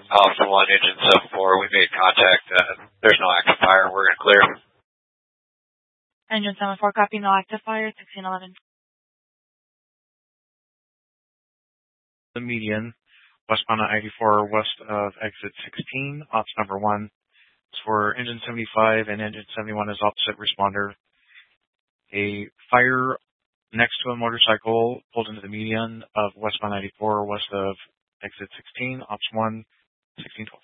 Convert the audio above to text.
Ops 1, engine 74. We made contact. There's no active fire. We're going to clear. Engine 74, copy, no active fire, 1611. The median, westbound on 94, west of exit 16, ops number 1. For engine 75 and engine 71 is opposite responder. A fire next to a motorcycle pulled into the median of westbound 94, west of exit 16, ops 1, 1612.